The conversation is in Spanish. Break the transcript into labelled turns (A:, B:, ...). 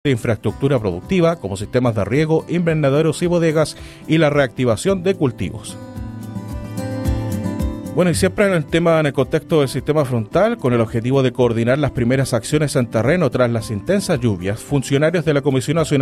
A: de infraestructura productiva como sistemas de riego, invernaderos y bodegas y la reactivación de cultivos. Bueno, y siempre en el contexto del sistema frontal, con el objetivo de coordinar las primeras acciones en terreno tras las intensas lluvias, funcionarios de la Comisión Nacional